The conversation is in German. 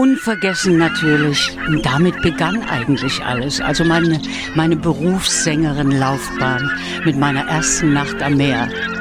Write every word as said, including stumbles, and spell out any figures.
unvergessen natürlich. Und damit begann eigentlich alles. Also meine, meine Berufssängerin-Laufbahn mit meiner ersten Nacht am Meer.